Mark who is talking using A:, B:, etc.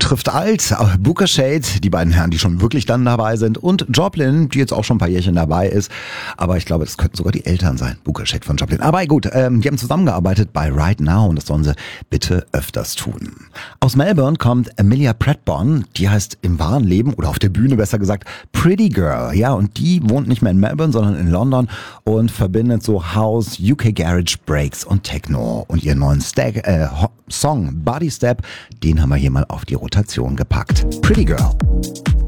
A: trifft alt. Booker Shade, die beiden Herren, die schon wirklich dann dabei sind. Und Joplin, die jetzt auch schon ein paar Jährchen dabei ist. Aber ich glaube, das könnten sogar die Eltern sein. Booker Shade von Joplin. Aber gut, die haben zusammengearbeitet bei Right Now und das sollen sie bitte öfters tun. Aus Melbourne kommt Amelia Pratbon. Die heißt im wahren Leben, oder auf der Bühne besser gesagt, Pretty Girl. Ja, und die wohnt nicht mehr in Melbourne, sondern in London und verbindet so House, UK Garage, Breaks und Techno. Und ihren neuen Song Body Step, den haben wir hier mal auf die Rotation gepackt. Pretty Girl.